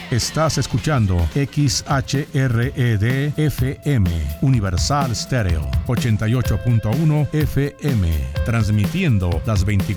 Estás escuchando XHRED FM, Universal Stereo, 88.1 FM, transmitiendo las 24